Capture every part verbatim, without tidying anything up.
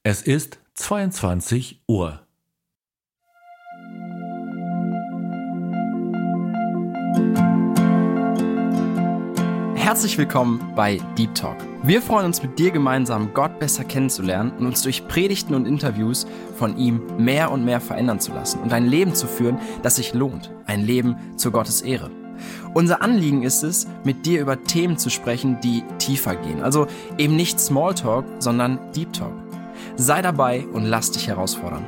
Es ist zweiundzwanzig Uhr. Herzlich willkommen bei Deep Talk. Wir freuen uns, mit dir gemeinsam Gott besser kennenzulernen und uns durch Predigten und Interviews von ihm mehr und mehr verändern zu lassen und ein Leben zu führen, das sich lohnt. Ein Leben zur Gottes Ehre. Unser Anliegen ist es, mit dir über Themen zu sprechen, die tiefer gehen. Also eben nicht Smalltalk, sondern Deep Talk. Sei dabei und lass dich herausfordern.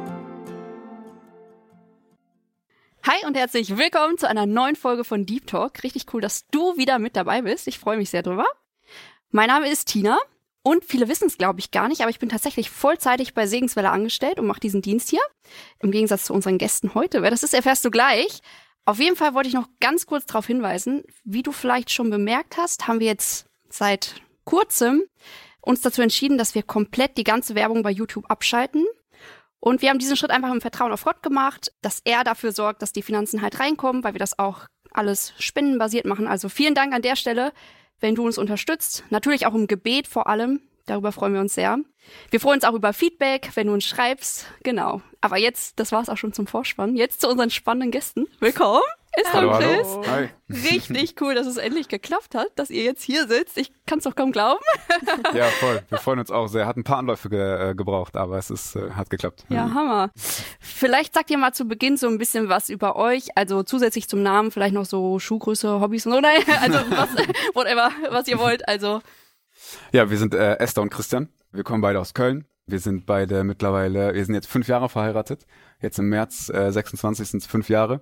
Hi und herzlich willkommen zu einer neuen Folge von Deep Talk. Richtig cool, dass du wieder mit dabei bist. Ich freue mich sehr drüber. Mein Name ist Tina und viele wissen es, glaube ich, gar nicht, aber ich bin tatsächlich vollzeitig bei Segenswelle angestellt und mache diesen Dienst hier. Im Gegensatz zu unseren Gästen heute. Wer das ist, erfährst du gleich. Auf jeden Fall wollte ich noch ganz kurz darauf hinweisen, wie du vielleicht schon bemerkt hast, haben wir jetzt seit kurzem uns dazu entschieden, dass wir komplett die ganze Werbung bei YouTube abschalten. Und wir haben diesen Schritt einfach im Vertrauen auf Gott gemacht, dass er dafür sorgt, dass die Finanzen halt reinkommen, weil wir das auch alles spendenbasiert machen. Also vielen Dank an der Stelle, wenn du uns unterstützt. Natürlich auch im Gebet vor allem. Darüber freuen wir uns sehr. Wir freuen uns auch über Feedback, wenn du uns schreibst. Genau. Aber jetzt, das war's auch schon zum Vorspann. Jetzt zu unseren spannenden Gästen. Willkommen, Esther und Chris. Hallo. Hi. Richtig cool, dass es endlich geklappt hat, dass ihr jetzt hier sitzt. Ich kann's doch kaum glauben. Ja, voll. Wir freuen uns auch sehr. Hat ein paar Anläufe ge- äh, gebraucht, aber es ist, äh, hat geklappt. Ja, Hammer. Vielleicht sagt ihr mal zu Beginn so ein bisschen was über euch. Also zusätzlich zum Namen vielleicht noch so Schuhgröße, Hobbys und so. Nein, also was, whatever, was ihr wollt. Also Ja, wir sind äh, Esther und Christian. Wir kommen beide aus Köln. Wir sind beide mittlerweile, wir sind jetzt fünf Jahre verheiratet. Jetzt im März äh, sechsundzwanzig sind es fünf Jahre.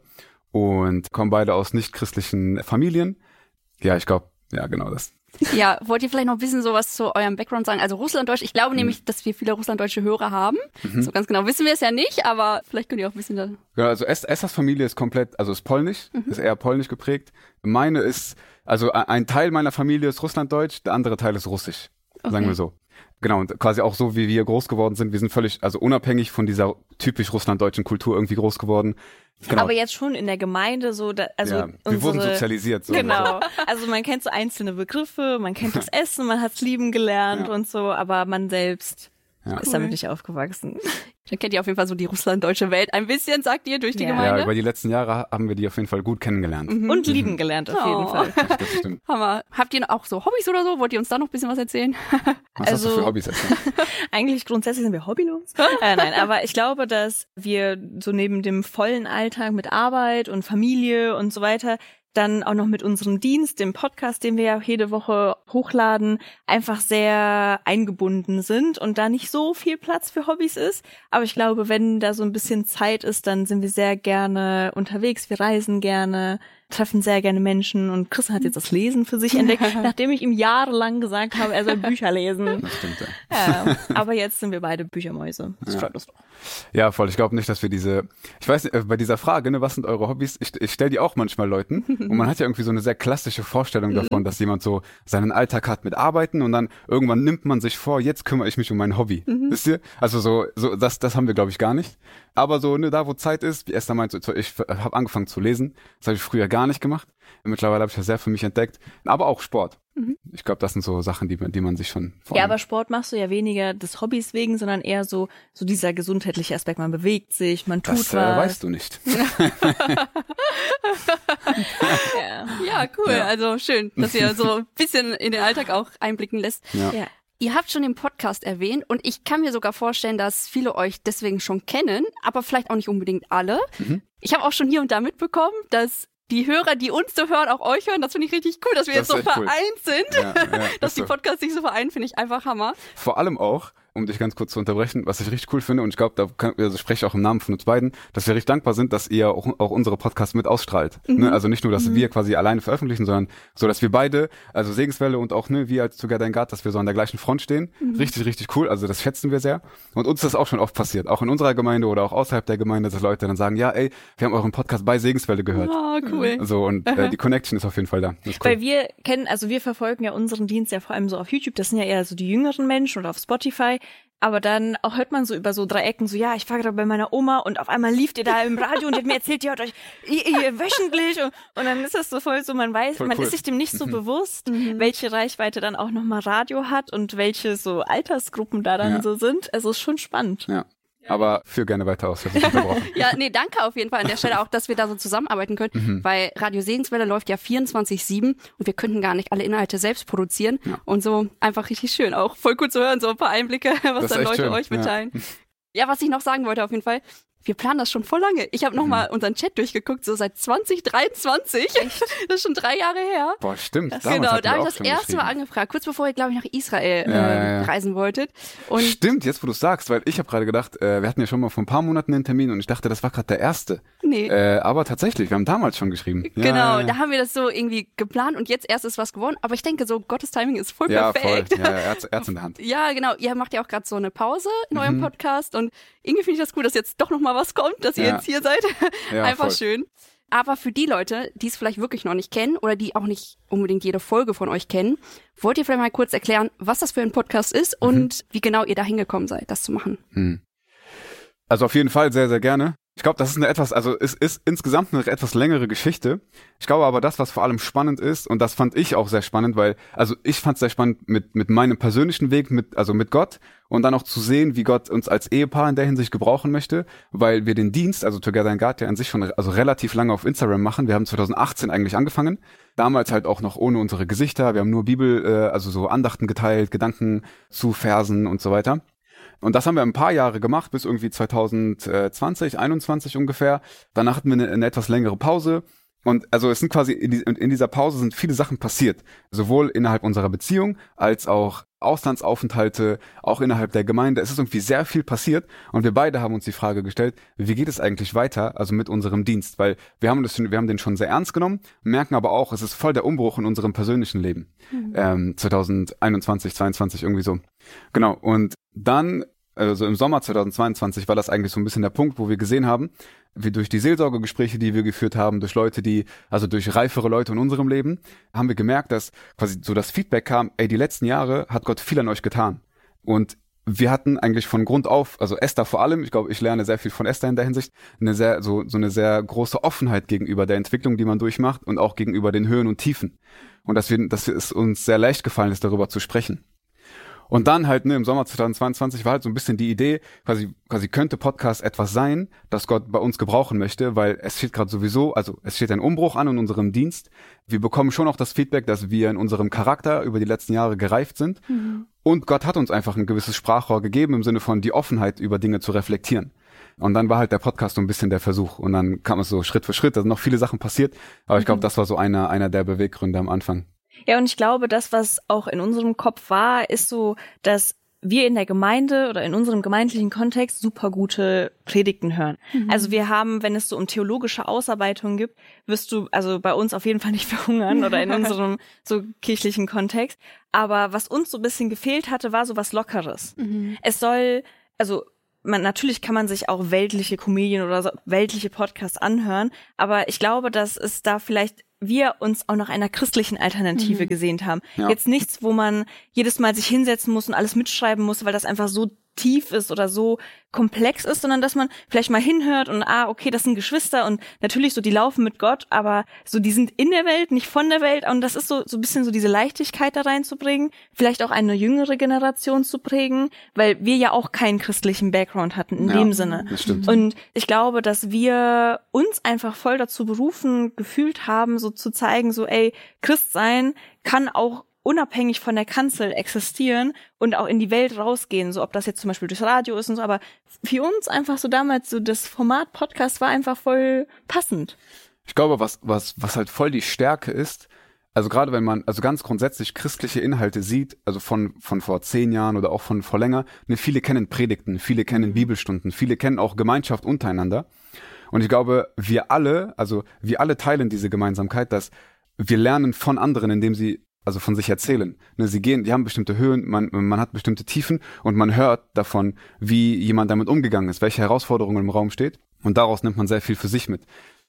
Und kommen beide aus nicht-christlichen Familien. Ja, ich glaube, ja, genau das. ja, wollt ihr vielleicht noch ein bisschen sowas zu eurem Background sagen? Also Russlanddeutsch, ich glaube mhm. nämlich, dass wir viele russlanddeutsche Hörer haben. Mhm. So ganz genau wissen wir es ja nicht, aber vielleicht könnt ihr auch ein bisschen da... Ja, also Es- Esthers Familie ist komplett, also ist polnisch, mhm. ist eher polnisch geprägt. Meine ist, also ein Teil meiner Familie ist russlanddeutsch, der andere Teil ist russisch, okay. Sagen wir so. Genau, und quasi auch so, wie wir groß geworden sind. Wir sind völlig, also unabhängig von dieser typisch russlanddeutschen Kultur irgendwie groß geworden. Genau. Aber jetzt schon in der Gemeinde so, da, also ja, wir unsere, wurden sozialisiert. So. Genau, also man kennt so einzelne Begriffe, man kennt das Essen, man hat's lieben gelernt ja. und so, aber man selbst ja. ist cool. damit nicht aufgewachsen. Dann kennt ihr auf jeden Fall so die russlanddeutsche Welt ein bisschen, sagt ihr, durch die ja. Gemeinde. Ja, über die letzten Jahre haben wir die auf jeden Fall gut kennengelernt. Mhm. Und lieben mhm. gelernt auf oh. jeden Fall. Das, das stimmt. Hammer. Habt ihr auch so Hobbys oder so? Wollt ihr uns da noch ein bisschen was erzählen? Was also, hast du für Hobbys erzählt? Eigentlich grundsätzlich sind wir hobbylos. äh, nein, aber ich glaube, dass wir so neben dem vollen Alltag mit Arbeit und Familie und so weiter dann auch noch mit unserem Dienst, dem Podcast, den wir ja jede Woche hochladen, einfach sehr eingebunden sind und da nicht so viel Platz für Hobbys ist. Aber ich glaube, wenn da so ein bisschen Zeit ist, dann sind wir sehr gerne unterwegs. Wir reisen gerne, treffen sehr gerne Menschen und Christian hat jetzt das Lesen für sich entdeckt, nachdem ich ihm jahrelang gesagt habe, er soll Bücher lesen. Das stimmt, ja. Ja, aber jetzt sind wir beide Büchermäuse. Das ja. freut uns doch. Ja, voll. Ich glaube nicht, dass wir diese, ich weiß nicht, bei dieser Frage, ne, was sind eure Hobbys? Ich, ich stelle die auch manchmal Leuten und man hat ja irgendwie so eine sehr klassische Vorstellung davon, dass jemand so seinen Alltag hat mit Arbeiten und dann irgendwann nimmt man sich vor, jetzt kümmere ich mich um mein Hobby. Mhm. Wisst ihr? Also so, so das, das haben wir, glaube ich, gar nicht. Aber so, ne, da wo Zeit ist, wie Esther meint, so, ich habe angefangen zu lesen. Das habe ich früher gar nicht gemacht. Mittlerweile habe ich das sehr für mich entdeckt. Aber auch Sport. Mhm. Ich glaube, das sind so Sachen, die, die man sich schon Ja, aber Sport machst du ja weniger des Hobbys wegen, sondern eher so so dieser gesundheitliche Aspekt. Man bewegt sich, man tut das, was. Das äh, weißt du nicht. ja. ja, cool. Ja. Also schön, dass ihr so ein bisschen in den Alltag auch einblicken lässt. Ja. ja. Ihr habt schon den Podcast erwähnt und ich kann mir sogar vorstellen, dass viele euch deswegen schon kennen, aber vielleicht auch nicht unbedingt alle. Mhm. Ich habe auch schon hier und da mitbekommen, dass die Hörer, die uns so hören, auch euch hören. Das finde ich richtig cool, dass wir das jetzt so vereint cool. sind. Ja, ja, dass die Podcasts sich so vereinen, finde ich einfach Hammer. Vor allem auch, um dich ganz kurz zu unterbrechen, was ich richtig cool finde, und ich glaube, da kann, also spreche ich auch im Namen von uns beiden, dass wir richtig dankbar sind, dass ihr auch, auch unsere Podcasts mit ausstrahlt. Mhm. Ne? Also nicht nur, dass mhm. wir quasi alleine veröffentlichen, sondern so, dass wir beide, also Segenswelle und auch ne, wir als Together in God, dass wir so an der gleichen Front stehen. Mhm. Richtig, richtig cool. Also das schätzen wir sehr. Und uns ist das auch schon oft passiert, auch in unserer Gemeinde oder auch außerhalb der Gemeinde, dass Leute dann sagen, ja, ey, wir haben euren Podcast bei Segenswelle gehört. Oh, cool. So, und äh, die Connection ist auf jeden Fall da. Das ist cool. Weil wir kennen, also wir verfolgen ja unseren Dienst ja vor allem so auf YouTube, das sind ja eher so die jüngeren Menschen oder auf Spotify. Aber dann auch hört man so über so drei Ecken so, ja, ich war gerade bei meiner Oma und auf einmal lief ihr da im Radio und die hat mir erzählt, die hört euch ihr, ihr wöchentlich. Und, und dann ist das so voll so, man weiß, Voll man cool. ist sich dem nicht so Mhm. bewusst, Mhm. welche Reichweite dann auch nochmal Radio hat und welche so Altersgruppen da dann Ja. so sind. Also ist schon spannend. Ja. Aber führ gerne weiter aus, das ist unterbrochen. Ja, nee, danke auf jeden Fall an der Stelle auch, dass wir da so zusammenarbeiten können, Mhm. weil Radio Segenswelle läuft ja vierundzwanzig sieben und wir könnten gar nicht alle Inhalte selbst produzieren Ja. und so einfach richtig schön, auch voll cool zu hören, so ein paar Einblicke, was Das ist dann echt Leute schön, euch ja. mitteilen. Ja. was ich noch sagen wollte auf jeden Fall, wir planen das schon voll lange. Ich habe nochmal Mhm. unseren Chat durchgeguckt, so seit zwanzig dreiundzwanzig. Das ist schon drei Jahre her. Boah, stimmt. Das- Damals Genau, hatten da wir habe ich auch das schon erste Mal geschrieben. angefragt, kurz bevor ihr, glaube ich, nach Israel Ja, äh, ja, ja. reisen wolltet. Und Stimmt, jetzt wo du es sagst, weil ich habe gerade gedacht, äh, wir hatten ja schon mal vor ein paar Monaten einen Termin und ich dachte, das war gerade der erste. nee. Äh, aber tatsächlich, wir haben damals schon geschrieben. Ja, Genau, ja, ja. da haben wir das so irgendwie geplant und jetzt erst ist was geworden. Aber ich denke, so Gottes Timing ist voll Ja, voll. perfekt. Ja, ja, er hat's, er hat's in der Hand. Ja, genau. Ihr macht ja auch gerade so eine Pause in eurem Mhm. Podcast und irgendwie finde ich das gut, dass jetzt doch noch mal was kommt, dass ihr Ja. jetzt hier seid. Ja, Einfach voll. schön. Aber für die Leute, die es vielleicht wirklich noch nicht kennen oder die auch nicht unbedingt jede Folge von euch kennen, wollt ihr vielleicht mal kurz erklären, was das für ein Podcast ist Mhm. und wie genau ihr da hingekommen seid, das zu machen? Hm. Also auf jeden Fall sehr, sehr gerne. Ich glaube, das ist eine etwas, also es ist insgesamt eine etwas längere Geschichte. Ich glaube aber, das, was vor allem spannend ist, und das fand ich auch sehr spannend, weil, also ich fand es sehr spannend mit mit meinem persönlichen Weg, mit also mit Gott und dann auch zu sehen, wie Gott uns als Ehepaar in der Hinsicht gebrauchen möchte, weil wir den Dienst, also Together in God, ja an sich schon also relativ lange auf Instagram machen. Wir haben zwanzig achtzehn eigentlich angefangen, damals halt auch noch ohne unsere Gesichter. Wir haben nur Bibel, äh, also so Andachten geteilt, Gedanken zu Versen und so weiter. Und das haben wir ein paar Jahre gemacht, bis irgendwie zwanzig zwanzig, einundzwanzig ungefähr. Danach hatten wir eine, eine etwas längere Pause. Und also es sind quasi, in, die, in dieser Pause sind viele Sachen passiert. Sowohl innerhalb unserer Beziehung, als auch Auslandsaufenthalte, auch innerhalb der Gemeinde. Es ist irgendwie sehr viel passiert. Und wir beide haben uns die Frage gestellt, wie geht es eigentlich weiter, also mit unserem Dienst? Weil wir haben, das, wir haben den schon sehr ernst genommen, merken aber auch, es ist voll der Umbruch in unserem persönlichen Leben. Mhm. Ähm, zwanzig einundzwanzig, zweiundzwanzig irgendwie so. Genau. Und dann, also im Sommer zweitausendzweiundzwanzig war das eigentlich so ein bisschen der Punkt, wo wir gesehen haben, wie durch die Seelsorgegespräche, die wir geführt haben, durch Leute, die, also durch reifere Leute in unserem Leben, haben wir gemerkt, dass quasi so das Feedback kam, ey, die letzten Jahre hat Gott viel an euch getan. Und wir hatten eigentlich von Grund auf, also Esther vor allem, ich glaube, ich lerne sehr viel von Esther in der Hinsicht, eine sehr, so, so eine sehr große Offenheit gegenüber der Entwicklung, die man durchmacht und auch gegenüber den Höhen und Tiefen. Und dass wir, dass es uns sehr leicht gefallen ist, darüber zu sprechen. Und dann halt, ne, im Sommer zweitausendzweiundzwanzig war halt so ein bisschen die Idee, quasi, quasi könnte Podcast etwas sein, das Gott bei uns gebrauchen möchte, weil es steht gerade sowieso, also es steht ein Umbruch an in unserem Dienst. Wir bekommen schon auch das Feedback, dass wir in unserem Charakter über die letzten Jahre gereift sind. Mhm. Und Gott hat uns einfach ein gewisses Sprachrohr gegeben, im Sinne von die Offenheit, über Dinge zu reflektieren. Und dann war halt der Podcast so ein bisschen der Versuch. Und dann kam es so Schritt für Schritt, da sind noch viele Sachen passiert. Aber ich glaube, das war so einer, einer der Beweggründe am Anfang. Ja, und ich glaube, das, was auch in unserem Kopf war, ist so, dass wir in der Gemeinde oder in unserem gemeindlichen Kontext super gute Predigten hören. Mhm. Also wir haben, wenn es so um theologische Ausarbeitungen gibt, wirst du also bei uns auf jeden Fall nicht verhungern oder in unserem so kirchlichen Kontext. Aber was uns so ein bisschen gefehlt hatte, war so was Lockeres. Mhm. Es soll, also man, natürlich kann man sich auch weltliche Komödien oder so, weltliche Podcasts anhören, aber ich glaube, dass es da vielleicht wir uns auch nach einer christlichen Alternative mhm. gesehnt haben. Ja. Jetzt nichts, wo man jedes Mal sich hinsetzen muss und alles mitschreiben muss, weil das einfach so tief ist oder so komplex ist, sondern dass man vielleicht mal hinhört und ah, okay, das sind Geschwister und natürlich so, die laufen mit Gott, aber so, die sind in der Welt, nicht von der Welt und das ist so so ein bisschen so diese Leichtigkeit da reinzubringen, vielleicht auch eine jüngere Generation zu prägen, weil wir ja auch keinen christlichen Background hatten in ja, dem Sinne. Das stimmt. Und ich glaube, dass wir uns einfach voll dazu berufen gefühlt haben, so zu zeigen, so ey, Christ sein kann auch unabhängig von der Kanzel existieren und auch in die Welt rausgehen, so ob das jetzt zum Beispiel durchs Radio ist und so, aber für uns einfach so damals so das Format Podcast war einfach voll passend. Ich glaube, was was was halt voll die Stärke ist, also gerade wenn man also ganz grundsätzlich christliche Inhalte sieht, also von von vor zehn Jahren oder auch von vor länger, ne, viele kennen Predigten, viele kennen Bibelstunden, viele kennen auch Gemeinschaft untereinander und ich glaube, wir alle, also wir alle teilen diese Gemeinsamkeit, dass wir lernen von anderen, indem sie also von sich erzählen. Ne, sie gehen, die haben bestimmte Höhen, man, man hat bestimmte Tiefen und man hört davon, wie jemand damit umgegangen ist, welche Herausforderungen im Raum steht und daraus nimmt man sehr viel für sich mit.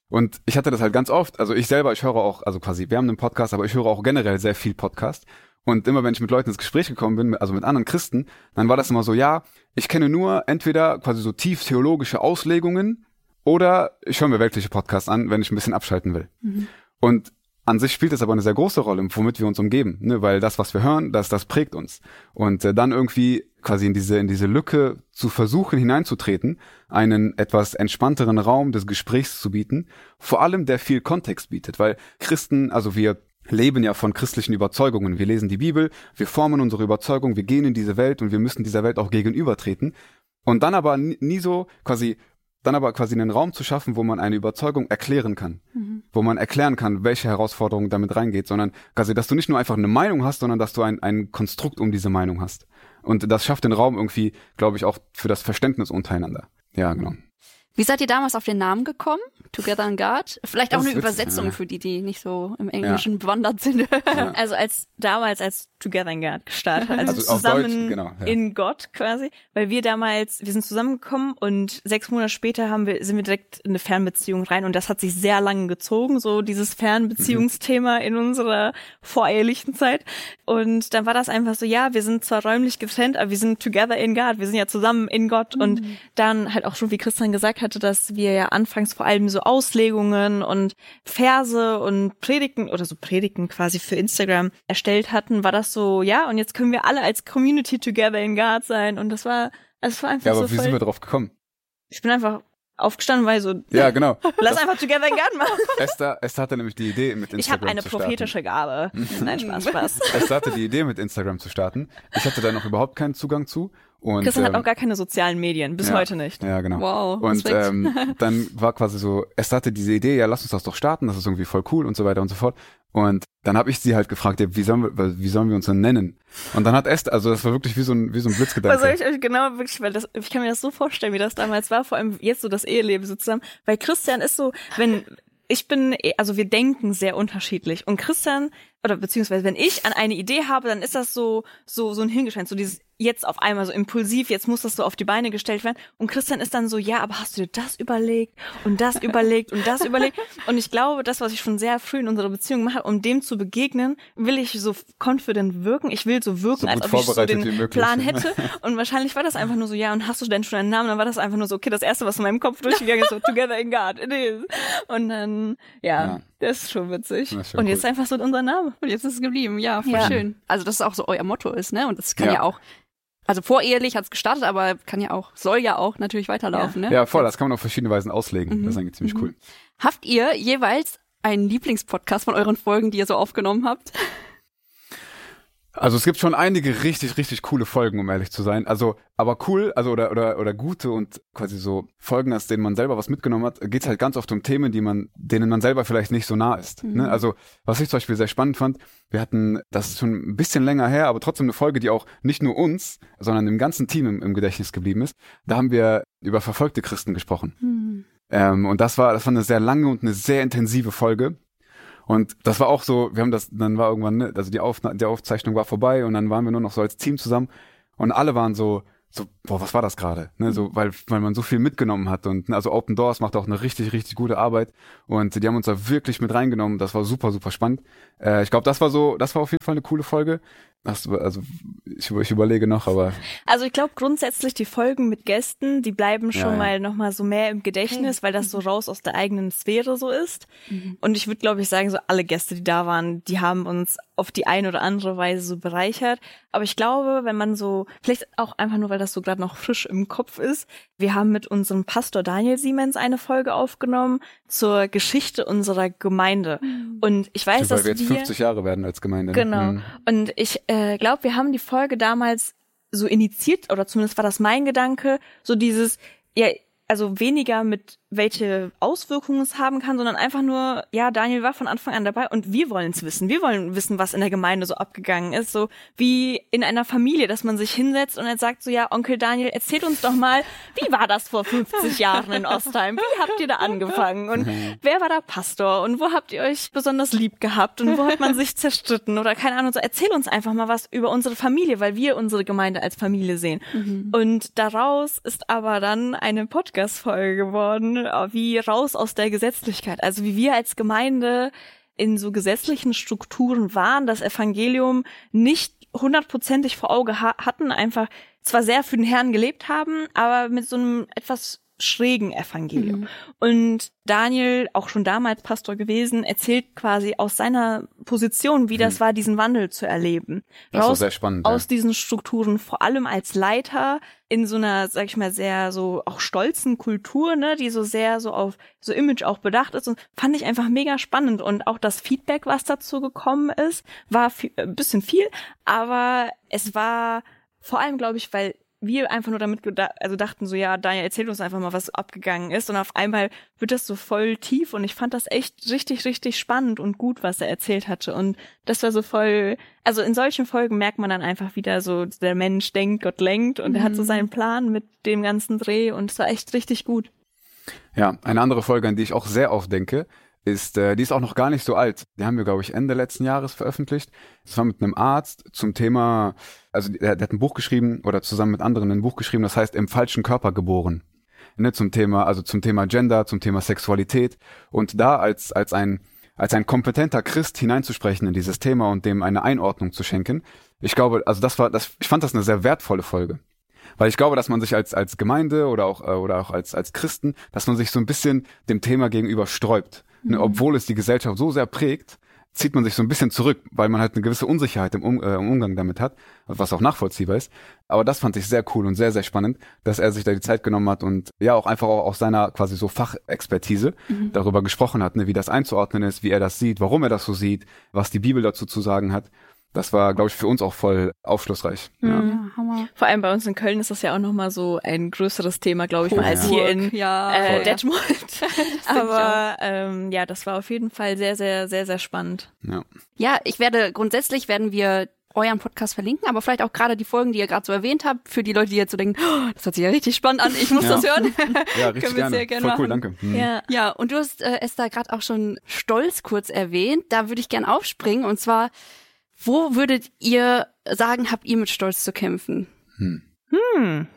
Und ich hatte das halt ganz oft, also ich selber, ich höre auch, also quasi, wir haben einen Podcast, aber ich höre auch generell sehr viel Podcast. Und immer wenn ich mit Leuten ins Gespräch gekommen bin, also mit anderen Christen, dann war das immer so, ja, ich kenne nur entweder quasi so tief theologische Auslegungen oder ich höre mir weltliche Podcasts an, wenn ich ein bisschen abschalten will. Mhm. Und an sich spielt das aber eine sehr große Rolle, womit wir uns umgeben, ne? Weil das, was wir hören, das, das prägt uns. Und äh, dann irgendwie quasi in diese, in diese Lücke zu versuchen hineinzutreten, einen etwas entspannteren Raum des Gesprächs zu bieten, vor allem der viel Kontext bietet, weil Christen, also wir leben ja von christlichen Überzeugungen. Wir lesen die Bibel, wir formen unsere Überzeugung, wir gehen in diese Welt und wir müssen dieser Welt auch gegenübertreten. Und dann aber nie so quasi dann aber quasi einen Raum zu schaffen, wo man eine Überzeugung erklären kann, mhm. wo man erklären kann, welche Herausforderung damit reingeht, sondern quasi, dass du nicht nur einfach eine Meinung hast, sondern dass du ein, ein Konstrukt um diese Meinung hast. Und das schafft den Raum irgendwie, glaube ich, auch für das Verständnis untereinander. Ja, genau. Wie seid ihr damals auf den Namen gekommen? Together in God? Vielleicht auch Das eine ist witzig, Übersetzung ja. für die, die nicht so im Englischen Ja. bewandert sind. Ja. Also als damals als Together in God gestartet, also, Also auf zusammen Deutsch, genau, ja. in Gott quasi, weil wir damals, wir sind zusammengekommen und sechs Monate später haben wir, sind wir direkt in eine Fernbeziehung rein und das hat sich sehr lange gezogen, so dieses Fernbeziehungsthema mhm. in unserer vorehelichen Zeit. Und dann war das einfach so, ja, wir sind zwar räumlich getrennt, aber wir sind together in God, wir sind ja zusammen in Gott mhm. und dann halt auch schon, wie Christian gesagt hatte, dass wir ja anfangs vor allem so Auslegungen und Verse und Predigten oder so Predigten quasi für Instagram erstellt hatten, war das so, ja, und jetzt können wir alle als Community together in God sein und das war, es war einfach Ja, aber so wie voll, sind wir drauf gekommen? ich bin einfach aufgestanden, weil so, Ja, genau. lass einfach together in God machen. Esther, Esther hatte nämlich die Idee, mit Instagram Ich habe eine zu starten. prophetische Gabe. Nein, Spaß, Spaß. Esther hatte die Idee, mit Instagram zu starten. Ich hatte da noch überhaupt keinen Zugang zu. Und, Christian ähm, hat auch gar keine sozialen Medien, bis ja, heute nicht. Ja, genau. Wow, und Respekt. ähm, dann war quasi so, Esther hatte diese Idee, ja, lass uns das doch starten, das ist irgendwie voll cool und so weiter und so fort. Und dann habe ich sie halt gefragt, ja, wie sollen wir, wie sollen wir uns denn nennen? Und dann hat Esther, also das war wirklich wie so ein, wie so ein Blitzgedanke. Was soll ich euch genau wirklich, weil das, ich kann mir das so vorstellen, wie das damals war, vor allem jetzt so das Eheleben so zusammen. Weil Christian ist so, wenn, ich bin, also wir denken sehr unterschiedlich. Und Christian, oder beziehungsweise wenn ich an eine Idee habe, dann ist das so, so, so ein Hingeschein, so dieses jetzt auf einmal so impulsiv, jetzt muss das so auf die Beine gestellt werden. Und Christian ist dann so, ja, aber hast du dir das überlegt und das überlegt und das überlegt? Und ich glaube, das, was ich schon sehr früh in unserer Beziehung mache, um dem zu begegnen, will ich so confident wirken. Ich will so wirken, So als gut ob ich so vorbereitet den wie möglich. Plan hätte. Und wahrscheinlich war das einfach nur so, ja, und hast du denn schon einen Namen? Dann war das einfach nur so, okay, das Erste, was in meinem Kopf durchgegangen ist, so, Together in God, it is. Und dann, ja, Ja. das ist schon witzig. Das ist schon Und cool. jetzt einfach so unser Name. Und jetzt ist es geblieben. Ja, voll Ja. schön. Also, dass es auch so euer Motto ist, ne? Und das kann ja, Ja. auch, also vorehelich hat es gestartet, aber kann ja auch, soll ja auch natürlich weiterlaufen, ne? Ja, voll, das kann man auf verschiedene Weisen auslegen. Mhm. Das ist eigentlich ziemlich cool. Habt ihr jeweils einen Lieblingspodcast von euren Folgen, die ihr so aufgenommen habt? Also es gibt schon einige richtig, richtig coole Folgen, um ehrlich zu sein. Also, aber cool, also oder oder oder gute und quasi so Folgen, aus denen man selber was mitgenommen hat, geht's halt ganz oft um Themen, die man, denen man selber vielleicht nicht so nah ist. Mhm. Ne? Also, was ich zum Beispiel sehr spannend fand, wir hatten, das ist schon ein bisschen länger her, aber trotzdem eine Folge, die auch nicht nur uns, sondern dem ganzen Team im, im Gedächtnis geblieben ist. Da haben wir über verfolgte Christen gesprochen. Mhm. Ähm, und das war, das war eine sehr lange und eine sehr intensive Folge. Und das war auch so, wir haben das, dann war irgendwann, ne, also die, Auf, die Aufzeichnung war vorbei und dann waren wir nur noch so als Team zusammen und alle waren so, so, boah, was war das gerade? Ne, so, weil, weil man so viel mitgenommen hat und, also Open Doors macht auch eine richtig, richtig gute Arbeit und die haben uns da wirklich mit reingenommen. Das war super, super spannend. Äh, ich glaube, das war so, das war auf jeden Fall eine coole Folge. Das, also, ich, ich überlege noch, aber. Also ich glaube grundsätzlich die Folgen mit Gästen, die bleiben schon Ja, ja. mal nochmal so mehr im Gedächtnis, weil das so raus aus der eigenen Sphäre so ist. Und ich würde, glaube ich, sagen, so alle Gäste, die da waren, die haben uns auf die eine oder andere Weise so bereichert. Aber ich glaube, wenn man so, vielleicht auch einfach nur, weil das so gerade noch frisch im Kopf ist, wir haben mit unserem Pastor Daniel Siemens eine Folge aufgenommen zur Geschichte unserer Gemeinde. Und ich weiß, Weil dass wir jetzt fünfzig Jahre werden als Gemeinde. Ne? Genau. Mhm. Und ich äh, glaube, wir haben die Folge damals so initiiert, oder zumindest war das mein Gedanke, so dieses, ja, also weniger mit welche Auswirkungen es haben kann, sondern einfach nur, ja, Daniel war von Anfang an dabei und wir wollen es wissen. Wir wollen wissen, was in der Gemeinde so abgegangen ist. So, wie in einer Familie, dass man sich hinsetzt und dann sagt so, ja, Onkel Daniel, erzähl uns doch mal, wie war das vor fünfzig Jahren in Ostheim? Wie habt ihr da angefangen? Und wer war da Pastor? Und wo habt ihr euch besonders lieb gehabt? Und wo hat man sich zerstritten? Oder keine Ahnung, so erzähl uns einfach mal was über unsere Familie, weil wir unsere Gemeinde als Familie sehen. Mhm. Und daraus ist aber dann eine Podcast-Folge geworden, wie raus aus der Gesetzlichkeit. Also wie wir als Gemeinde in so gesetzlichen Strukturen waren, das Evangelium nicht hundertprozentig vor Auge ha- hatten, einfach zwar sehr für den Herrn gelebt haben, aber mit so einem etwas schrägen Evangelium. Mhm. Und Daniel, auch schon damals Pastor gewesen, erzählt quasi aus seiner Position, wie das mhm. war, diesen Wandel zu erleben. Das Raus ist sehr spannend. Aus ja. diesen Strukturen, vor allem als Leiter in so einer, sag ich mal, sehr so auch stolzen Kultur, ne, die so sehr so auf so Image auch bedacht ist, und fand ich einfach mega spannend. Und auch das Feedback, was dazu gekommen ist, war viel, ein bisschen viel, aber es war vor allem, glaube ich, weil wir einfach nur damit geda- also dachten so, ja, Daniel, erzähl uns einfach mal, was abgegangen ist. Und auf einmal wird das so voll tief, und ich fand das echt richtig, richtig spannend und gut, was er erzählt hatte. Und das war so voll, also in solchen Folgen merkt man dann einfach wieder so, der Mensch denkt, Gott lenkt, und mhm. er hat so seinen Plan mit dem ganzen Dreh, und es war echt richtig gut. Ja, eine andere Folge, an die ich auch sehr oft denke, ist, äh, die ist auch noch gar nicht so alt. Die haben wir, glaube ich, Ende letzten Jahres veröffentlicht. Das war mit einem Arzt zum Thema, also der, der hat ein Buch geschrieben oder zusammen mit anderen ein Buch geschrieben, das heißt Im falschen Körper geboren. Ne, zum Thema, also zum Thema Gender, zum Thema Sexualität. Und da als als ein als ein kompetenter Christ hineinzusprechen in dieses Thema und dem eine Einordnung zu schenken. Ich glaube, also das war, das, ich fand das eine sehr wertvolle Folge. Weil ich glaube, dass man sich als als Gemeinde oder auch oder auch als als Christen, dass man sich so ein bisschen dem Thema gegenüber sträubt. Ne, obwohl es die Gesellschaft so sehr prägt, zieht man sich so ein bisschen zurück, weil man halt eine gewisse Unsicherheit im, um, äh, im Umgang damit hat, was auch nachvollziehbar ist. Aber das fand ich sehr cool und sehr, sehr spannend, dass er sich da die Zeit genommen hat und ja auch einfach auch aus seiner quasi so Fachexpertise mhm. darüber gesprochen hat, ne, wie das einzuordnen ist, wie er das sieht, warum er das so sieht, was die Bibel dazu zu sagen hat. Das war, glaube ich, für uns auch voll aufschlussreich. Ja. Ja, Hammer. Vor allem bei uns in Köln ist das ja auch nochmal so ein größeres Thema, glaube ich, cool, mal als ja. hier in ja, äh, Detmold. Aber ähm, ja, das war auf jeden Fall sehr, sehr, sehr, sehr spannend. Ja. Ja, ich werde, grundsätzlich werden wir euren Podcast verlinken, aber vielleicht auch gerade die Folgen, die ihr gerade so erwähnt habt, für die Leute, die jetzt so denken, oh, das hört sich ja richtig spannend an, ich muss ja. das hören. Ja, richtig Können wir gerne. sehr gerne Voll machen. cool, danke. Hm. Ja. Ja, und du hast äh, Esther gerade auch schon Stolz kurz erwähnt, da würde ich gern aufspringen, und zwar, wo würdet ihr sagen, habt ihr mit Stolz zu kämpfen? Hm. Hm.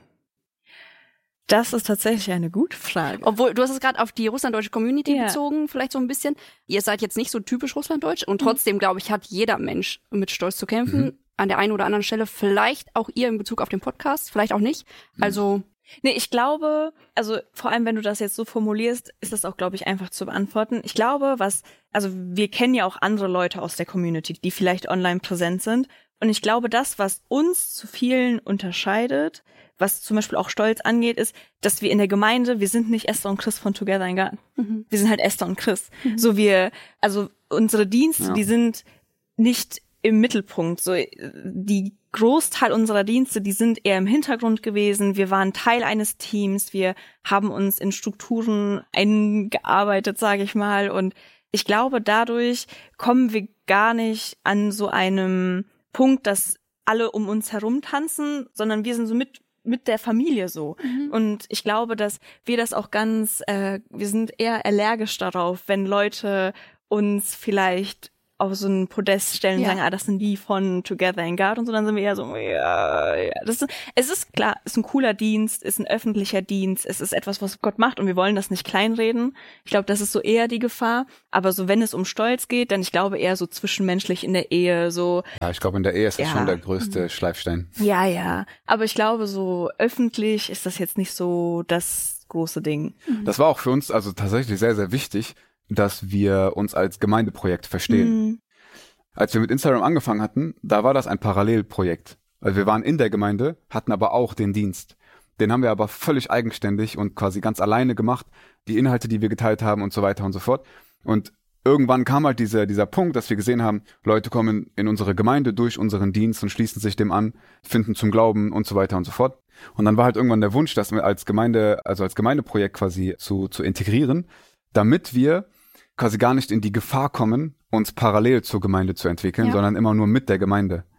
Das ist tatsächlich eine gute Frage. Obwohl, du hast es gerade auf die russlanddeutsche Community Ja. bezogen, vielleicht so ein bisschen. Ihr seid jetzt nicht so typisch russlanddeutsch, und trotzdem, glaube ich, hat jeder Mensch mit Stolz zu kämpfen. Mhm. An der einen oder anderen Stelle, vielleicht auch ihr in Bezug auf den Podcast, vielleicht auch nicht. Also, Nee, ich glaube, also vor allem, wenn du das jetzt so formulierst, ist das auch, glaube ich, einfach zu beantworten. Ich glaube, was, also wir kennen ja auch andere Leute aus der Community, die vielleicht online präsent sind. Und ich glaube, das, was uns zu vielen unterscheidet, was zum Beispiel auch Stolz angeht, ist, dass wir in der Gemeinde, wir sind nicht Esther und Chris von Together in Garten. Mhm. Wir sind halt Esther und Chris. Mhm. So wir, also unsere Dienste, Ja. die sind nicht im Mittelpunkt. So die Großteil unserer Dienste, die sind eher im Hintergrund gewesen. Wir waren Teil eines Teams. Wir haben uns in Strukturen eingearbeitet, sage ich mal. Und ich glaube, dadurch kommen wir gar nicht an so einem Punkt, dass alle um uns herum tanzen, sondern wir sind so mit mit der Familie so. Mhm. Und ich glaube, dass wir das auch ganz, äh, wir sind eher allergisch darauf, wenn Leute uns vielleicht auf so ein Podest stellen und Ja. sagen, ah, das sind die von Together in God und so, dann sind wir eher so, ja, ja. Das ist, es ist klar, ist ein cooler Dienst, ist ein öffentlicher Dienst, es ist etwas, was Gott macht, und wir wollen das nicht kleinreden. Ich glaube, das ist so eher die Gefahr. Aber so, wenn es um Stolz geht, dann ich glaube eher so zwischenmenschlich in der Ehe, so, Ja, ich glaube, in der Ehe ist das Ja. schon der größte Schleifstein. ja, ja. Aber ich glaube, so öffentlich ist das jetzt nicht so das große Ding. Das war auch für uns also tatsächlich sehr, sehr wichtig, dass wir uns als Gemeindeprojekt verstehen. Mhm. Als wir mit Instagram angefangen hatten, da war das ein Parallelprojekt. Also wir waren in der Gemeinde, hatten aber auch den Dienst. Den haben wir aber völlig eigenständig und quasi ganz alleine gemacht. Die Inhalte, die wir geteilt haben und so weiter und so fort. Und irgendwann kam halt dieser, dieser Punkt, dass wir gesehen haben, Leute kommen in unsere Gemeinde durch unseren Dienst und schließen sich dem an, finden zum Glauben und so weiter und so fort. Und dann war halt irgendwann der Wunsch, das als Gemeinde, also als Gemeindeprojekt quasi zu, zu integrieren, damit wir quasi gar nicht in die Gefahr kommen, uns parallel zur Gemeinde zu entwickeln, Ja. sondern immer nur mit der Gemeinde.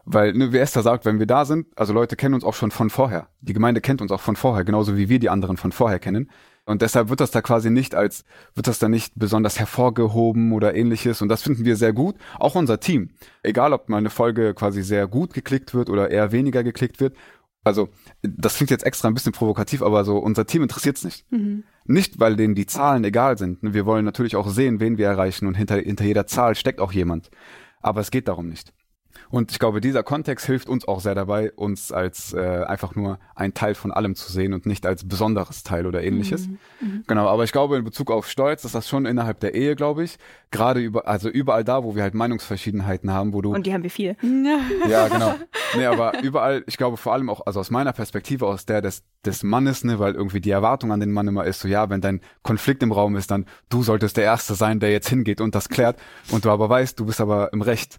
Weil, ne, wie Esther sagt, wenn wir da sind, also Leute kennen uns auch schon von vorher. Die Gemeinde kennt uns auch von vorher, genauso wie wir die anderen von vorher kennen. Und deshalb wird das da quasi nicht als, wird das da nicht besonders hervorgehoben oder ähnliches. Und das finden wir sehr gut. Auch unser Team. Egal, ob mal eine Folge quasi sehr gut geklickt wird oder eher weniger geklickt wird. Also, das klingt jetzt extra ein bisschen provokativ, aber so, unser Team interessiert's nicht. Mhm. Nicht, weil denen die Zahlen egal sind. Wir wollen natürlich auch sehen, wen wir erreichen. Und hinter, hinter jeder Zahl steckt auch jemand. Aber es geht darum nicht. Und ich glaube, dieser Kontext hilft uns auch sehr dabei, uns als äh, einfach nur ein Teil von allem zu sehen und nicht als besonderes Teil oder ähnliches. Mhm. Mhm. Genau, aber ich glaube, in Bezug auf Stolz ist das schon innerhalb der Ehe, glaube ich, gerade über, also überall da, wo wir halt Meinungsverschiedenheiten haben, wo du... Und die haben wir viel. Ja, genau. Nee, aber überall, ich glaube vor allem auch, also aus meiner Perspektive, aus der des, des Mannes, ne, weil irgendwie die Erwartung an den Mann immer ist, so ja, wenn dein Konflikt im Raum ist, dann du solltest der Erste sein, der jetzt hingeht und das klärt und du aber weißt, du bist aber im Recht.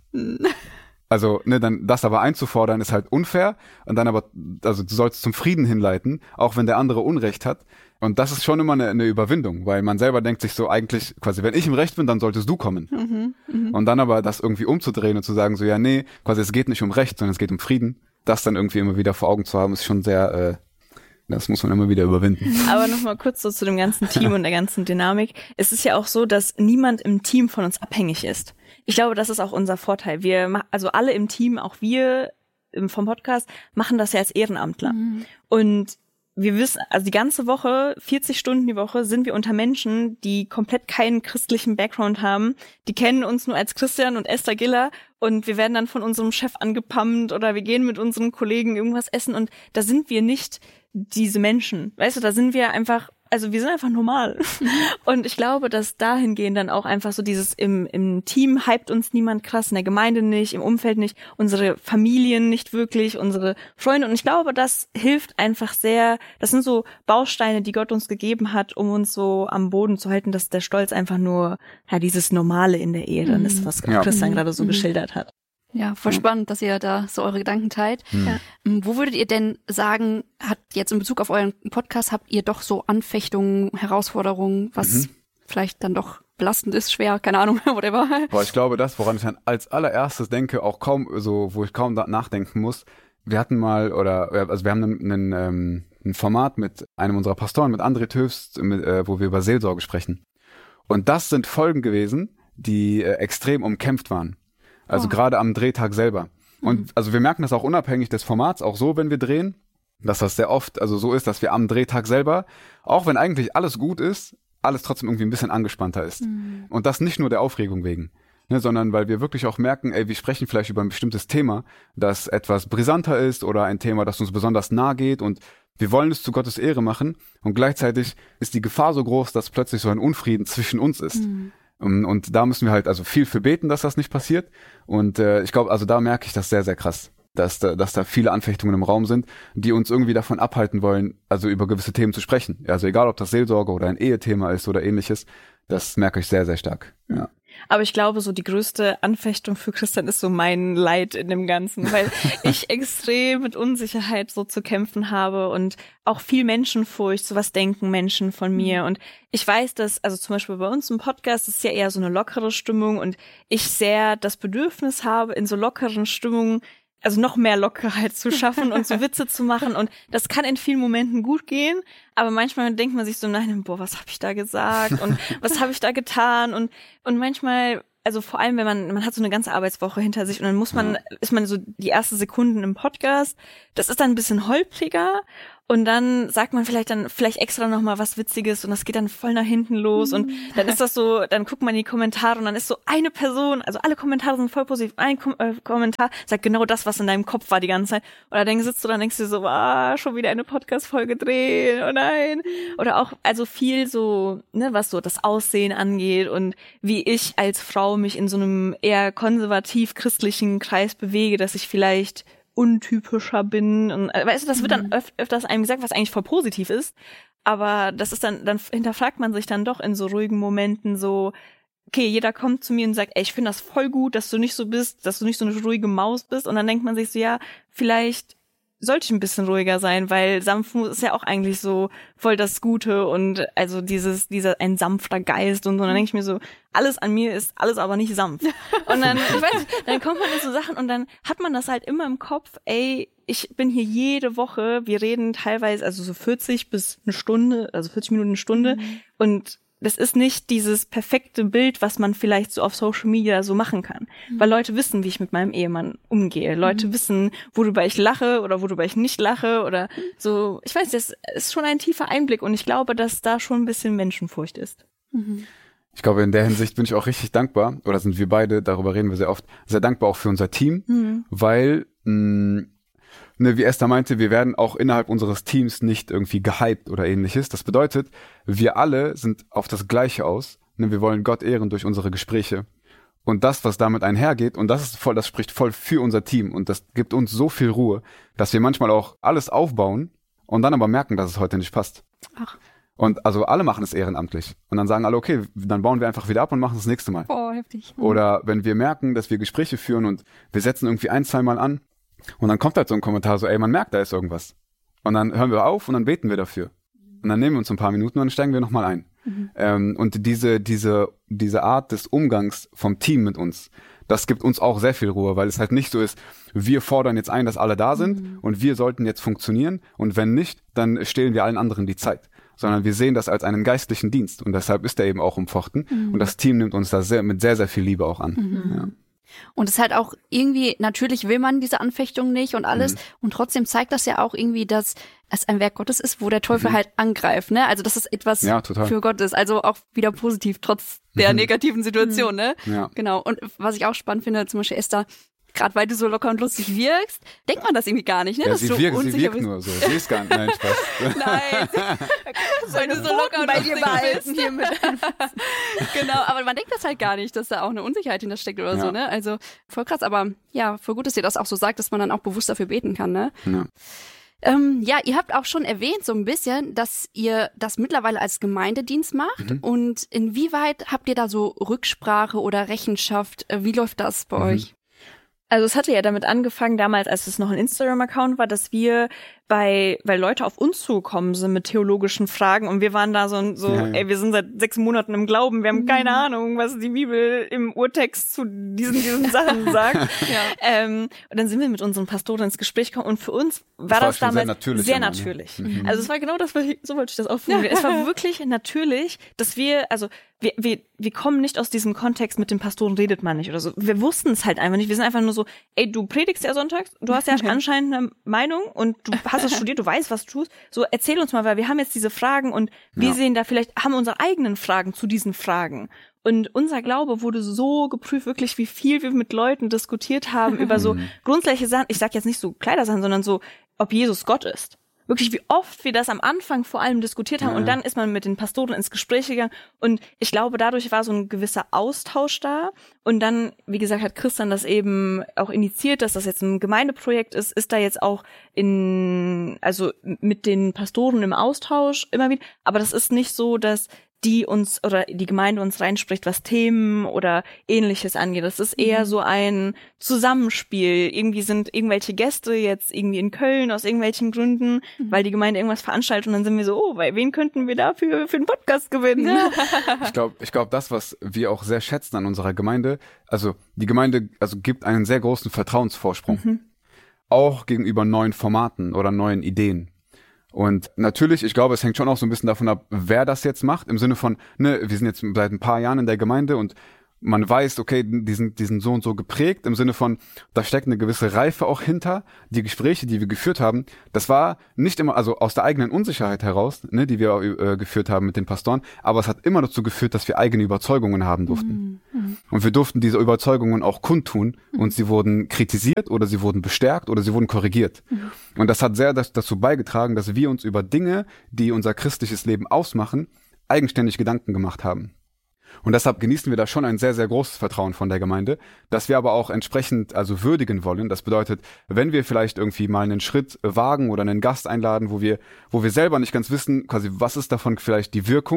Also, ne, dann das aber einzufordern ist halt unfair und dann aber, also du sollst zum Frieden hinleiten, auch wenn der andere Unrecht hat. Und das ist schon immer eine, eine Überwindung, weil man selber denkt sich so eigentlich, quasi, wenn ich im Recht bin, dann solltest du kommen. Mhm, mh. Und dann aber das irgendwie umzudrehen und zu sagen so, ja, nee, quasi es geht nicht um Recht, sondern es geht um Frieden. Das dann irgendwie immer wieder vor Augen zu haben, ist schon sehr, äh, das muss man immer wieder überwinden. Aber nochmal kurz so zu dem ganzen Team und der ganzen Dynamik. Es ist ja auch so, dass niemand im Team von uns abhängig ist. Ich glaube, das ist auch unser Vorteil. Wir, also alle im Team, auch wir vom Podcast, machen das ja als Ehrenamtler. Mhm. Und wir wissen, also die ganze Woche, vierzig Stunden die Woche, sind wir unter Menschen, die komplett keinen christlichen Background haben. Die kennen uns nur als Christian und Esther Giller und wir werden dann von unserem Chef angepumpt oder wir gehen mit unseren Kollegen irgendwas essen und da sind wir nicht diese Menschen. Weißt du, da sind wir einfach, also wir sind einfach normal. Und ich glaube, dass dahingehend dann auch einfach so dieses im, im Team hypt uns niemand krass, in der Gemeinde nicht, im Umfeld nicht, unsere Familien nicht wirklich, unsere Freunde. Und ich glaube, das hilft einfach sehr, das sind so Bausteine, die Gott uns gegeben hat, um uns so am Boden zu halten, dass der Stolz einfach nur, ja, dieses Normale in der Ehe dann ist, was ja. Christian gerade so mhm. geschildert hat. Ja, voll spannend, dass ihr da so eure Gedanken teilt. Hm. Ja. Wo würdet ihr denn sagen, hat jetzt in Bezug auf euren Podcast, habt ihr doch so Anfechtungen, Herausforderungen, was mhm. vielleicht dann doch belastend ist, schwer, keine Ahnung, whatever? Boah, ich glaube, das, woran ich dann als allererstes denke, auch kaum, so, wo ich kaum nachdenken muss, wir hatten mal, oder, also wir haben einen, einen, ähm, ein Format mit einem unserer Pastoren, mit André Töfst, mit, äh, wo wir über Seelsorge sprechen. Und das sind Folgen gewesen, die äh, extrem umkämpft waren. Also oh. gerade am Drehtag selber. Und mhm. also wir merken das auch unabhängig des Formats, auch so, wenn wir drehen, dass das sehr oft also so ist, dass wir am Drehtag selber, auch wenn eigentlich alles gut ist, alles trotzdem irgendwie ein bisschen angespannter ist. Mhm. Und das nicht nur der Aufregung wegen, ne, sondern weil wir wirklich auch merken, ey, wir sprechen vielleicht über ein bestimmtes Thema, das etwas brisanter ist oder ein Thema, das uns besonders nahe geht und wir wollen es zu Gottes Ehre machen und gleichzeitig ist die Gefahr so groß, dass plötzlich so ein Unfrieden zwischen uns ist. Mhm. Und da müssen wir halt also viel für beten, dass das nicht passiert. Und äh, ich glaube, also da merke ich das sehr, sehr krass, dass da, dass da viele Anfechtungen im Raum sind, die uns irgendwie davon abhalten wollen, also über gewisse Themen zu sprechen. Also egal, ob das Seelsorge oder ein Ehethema ist oder ähnliches, das merke ich sehr, sehr stark. Ja. Aber ich glaube, so die größte Anfechtung für Christian ist so mein Leid in dem Ganzen, weil ich extrem mit Unsicherheit so zu kämpfen habe und auch viel Menschenfurcht, so was denken Menschen von mir. Und ich weiß, dass, also zum Beispiel bei uns im Podcast ist ja eher so eine lockere Stimmung und ich sehr das Bedürfnis habe, in so lockeren Stimmungen also noch mehr Lockerheit zu schaffen und so Witze zu machen und das kann in vielen Momenten gut gehen, aber manchmal denkt man sich so, nein, boah, was habe ich da gesagt und was habe ich da getan und und manchmal, also vor allem, wenn man man hat so eine ganze Arbeitswoche hinter sich und dann muss man, ist man so die ersten Sekunden im Podcast, das ist dann ein bisschen holpriger und dann sagt man vielleicht dann vielleicht extra noch mal was Witziges und das geht dann voll nach hinten los und dann ist das so, dann guckt man in die Kommentare und dann ist so eine Person, also alle Kommentare sind voll positiv, ein Kom- äh, Kommentar sagt genau das, was in deinem Kopf war die ganze Zeit oder dann sitzt du dann denkst du so, ah, schon wieder eine Podcast-Folge drehen, oh nein. Oder auch, also viel so, ne, was so das Aussehen angeht und wie ich als Frau mich in so einem eher konservativ-christlichen Kreis bewege, dass ich vielleicht untypischer bin und weißt du, das wird dann öf- öfters einem gesagt, was eigentlich voll positiv ist, aber das ist dann, dann hinterfragt man sich dann doch in so ruhigen Momenten so, okay, jeder kommt zu mir und sagt, ey, ich finde das voll gut, dass du nicht so bist, dass du nicht so eine ruhige Maus bist und dann denkt man sich so, ja, vielleicht sollte ich ein bisschen ruhiger sein, weil Sanftmut ist ja auch eigentlich so voll das Gute und also dieses, dieser ein sanfter Geist und so. Und dann denke ich mir so, alles an mir ist alles aber nicht sanft. Und dann, ich weiß nicht, dann kommt man in so Sachen und dann hat man das halt immer im Kopf, ey, ich bin hier jede Woche, wir reden teilweise also so vierzig bis eine Stunde, also vierzig Minuten eine Stunde mhm. und das ist nicht dieses perfekte Bild, was man vielleicht so auf Social Media so machen kann. Mhm. Weil Leute wissen, wie ich mit meinem Ehemann umgehe. Leute mhm. wissen, worüber ich lache oder worüber ich nicht lache oder so. Ich weiß, das ist schon ein tiefer Einblick und ich glaube, dass da schon ein bisschen Menschenfurcht ist. Mhm. Ich glaube, in der Hinsicht bin ich auch richtig dankbar, oder sind wir beide, darüber reden wir sehr oft, sehr dankbar auch für unser Team, mhm. weil, mh, ne, wie Esther meinte, wir werden auch innerhalb unseres Teams nicht irgendwie gehypt oder ähnliches. Das bedeutet, wir alle sind auf das Gleiche aus. Ne, wir wollen Gott ehren durch unsere Gespräche. Und das, was damit einhergeht, und das ist voll, das spricht voll für unser Team und das gibt uns so viel Ruhe, dass wir manchmal auch alles aufbauen und dann aber merken, dass es heute nicht passt. Ach. Und also alle machen es ehrenamtlich. Und dann sagen alle, okay, dann bauen wir einfach wieder ab und machen es das nächste Mal. Oh, heftig. Mhm. Oder wenn wir merken, dass wir Gespräche führen und wir setzen irgendwie ein, zwei Mal an und dann kommt halt so ein Kommentar so, ey, man merkt, da ist irgendwas. Und dann hören wir auf und dann beten wir dafür. Und dann nehmen wir uns ein paar Minuten und dann steigen wir nochmal ein. Mhm. Ähm, und diese, diese, diese Art des Umgangs vom Team mit uns, das gibt uns auch sehr viel Ruhe, weil es halt nicht so ist, wir fordern jetzt ein, dass alle da sind mhm. und wir sollten jetzt funktionieren und wenn nicht, dann stehlen wir allen anderen die Zeit. Sondern wir sehen das als einen geistlichen Dienst und deshalb ist er eben auch umfochten mhm. und das Team nimmt uns da sehr, mit sehr, sehr viel Liebe auch an. Mhm. Ja. Und es ist halt auch irgendwie, natürlich will man diese Anfechtung nicht und alles mhm. und trotzdem zeigt das ja auch irgendwie, dass es ein Werk Gottes ist, wo der Teufel mhm. halt angreift, ne? Also dass es etwas ja, für Gott ist, also auch wieder positiv, trotz der mhm. negativen Situation, ne? Ja. Genau. Und was ich auch spannend finde, zum Beispiel Esther, gerade weil du so locker und lustig wirkst, denkt man das irgendwie gar nicht, ne? Ja, dass sie du wirkt, unsicher sie wirkt bist. nur so. Sie ist gar nicht, nein, Spaß. Nein, weil du so locker und bei lustig dir behalten bist. hier mit. Genau, aber man denkt das halt gar nicht, dass da auch eine Unsicherheit hintersteckt oder Ja. so, ne? Also voll krass, aber ja, voll gut, dass ihr das auch so sagt, dass man dann auch bewusst dafür beten kann, ne? Ja. Ähm, ja, ihr habt auch schon erwähnt so ein bisschen, dass ihr das mittlerweile als Gemeindedienst macht Mhm. und inwieweit habt ihr da so Rücksprache oder Rechenschaft? Äh, Wie läuft das bei Mhm. euch? Also es hatte ja damit angefangen, damals, als es noch ein Instagram-Account war, dass wir bei, weil Leute auf uns zugekommen sind mit theologischen Fragen und wir waren da so, so Ja, ja. ey, wir sind seit sechs Monaten im Glauben, wir haben keine Ahnung, was die Bibel im Urtext zu diesen, diesen Sachen sagt. Ja. ähm, und dann sind wir mit unseren Pastoren ins Gespräch gekommen und für uns war war das schon sehr damals natürlich sehr immer, ne? natürlich. Mhm. Also es war genau das, was ich, so wollte ich das auch formulieren. Es war wirklich natürlich, dass wir, also wir, wir, wir kommen nicht aus diesem Kontext, mit den Pastoren redet man nicht oder so. Wir wussten es halt einfach nicht. Wir sind einfach nur so, ey, du predigst ja sonntags, du hast ja anscheinend eine Meinung und du hast es studiert, du weißt, was du tust. So, erzähl uns mal, weil wir haben jetzt diese Fragen und wir Ja. sehen da vielleicht, haben unsere eigenen Fragen zu diesen Fragen. Und unser Glaube wurde so geprüft, wirklich, wie viel wir mit Leuten diskutiert haben über so grundsätzliche Sachen. Ich sag jetzt nicht so Kleidersachen, sondern so, ob Jesus Gott ist. Wirklich, wie oft wir das am Anfang vor allem diskutiert haben. Ja. Und dann ist man mit den Pastoren ins Gespräch gegangen. Und ich glaube, dadurch war so ein gewisser Austausch da. Und dann, wie gesagt, hat Christian das eben auch initiiert, dass das jetzt ein Gemeindeprojekt ist, ist da jetzt auch in, also mit den Pastoren im Austausch immer wieder. Aber das ist nicht so, dass die uns oder die Gemeinde uns reinspricht, was Themen oder Ähnliches angeht. Das ist eher so ein Zusammenspiel. Irgendwie sind irgendwelche Gäste jetzt irgendwie in Köln aus irgendwelchen Gründen, mhm. weil die Gemeinde irgendwas veranstaltet und dann sind wir so, oh, weil wen könnten wir dafür für einen Podcast gewinnen? Ich glaube, ich glaube, das, was wir auch sehr schätzen an unserer Gemeinde, also die Gemeinde, also gibt einen sehr großen Vertrauensvorsprung. Mhm. Auch gegenüber neuen Formaten oder neuen Ideen. Und natürlich, ich glaube, es hängt schon auch so ein bisschen davon ab, wer das jetzt macht, im Sinne von, ne, wir sind jetzt seit ein paar Jahren in der Gemeinde und man weiß, okay, die sind, die sind so und so geprägt, im Sinne von, da steckt eine gewisse Reife auch hinter. Die Gespräche, die wir geführt haben, das war nicht immer, also aus der eigenen Unsicherheit heraus, ne, die wir äh, geführt haben mit den Pastoren, aber es hat immer dazu geführt, dass wir eigene Überzeugungen haben durften. Mhm. Und wir durften diese Überzeugungen auch kundtun mhm. und sie wurden kritisiert oder sie wurden bestärkt oder sie wurden korrigiert. Mhm. Und das hat sehr das, dazu beigetragen, dass wir uns über Dinge, die unser christliches Leben ausmachen, eigenständig Gedanken gemacht haben. Und deshalb genießen wir da schon ein sehr, sehr großes Vertrauen von der Gemeinde, das wir aber auch entsprechend also würdigen wollen. Das bedeutet, wenn wir vielleicht irgendwie mal einen Schritt wagen oder einen Gast einladen, wo wir, wo wir selber nicht ganz wissen, quasi was ist davon vielleicht die Wirkung,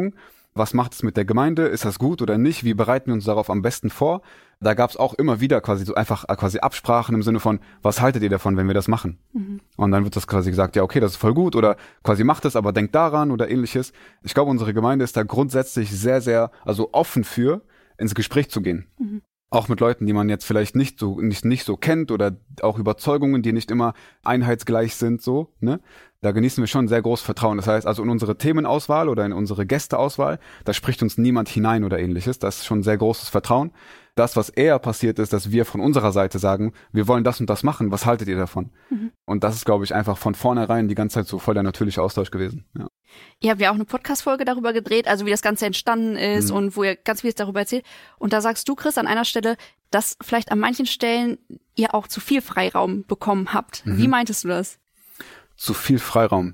Was macht es mit der Gemeinde? Ist das gut oder nicht? Wie bereiten wir uns darauf am besten vor? Da gab es auch immer wieder quasi so einfach quasi Absprachen im Sinne von, was haltet ihr davon, wenn wir das machen? Mhm. Und dann wird das quasi gesagt, ja okay, das ist voll gut oder quasi macht es, aber denkt daran oder ähnliches. Ich glaube, unsere Gemeinde ist da grundsätzlich sehr, sehr also offen für, ins Gespräch zu gehen. Mhm. Auch mit Leuten, die man jetzt vielleicht nicht so nicht nicht so kennt oder auch Überzeugungen, die nicht immer einheitsgleich sind, so, ne? Da genießen wir schon sehr großes Vertrauen. Das heißt, also in unsere Themenauswahl oder in unsere Gästeauswahl, da spricht uns niemand hinein oder ähnliches. Das ist schon sehr großes Vertrauen. Das, was eher passiert ist, dass wir von unserer Seite sagen, wir wollen das und das machen, was haltet ihr davon? Mhm. Und das ist, glaube ich, einfach von vornherein die ganze Zeit so voll der natürliche Austausch gewesen. Ja. Ihr habt ja auch eine Podcast-Folge darüber gedreht, also wie das Ganze entstanden ist mhm. und wo ihr ganz viel darüber erzählt. Und da sagst du, Chris, an einer Stelle, dass vielleicht an manchen Stellen ihr auch zu viel Freiraum bekommen habt. Mhm. Wie meintest du das? Zu viel Freiraum.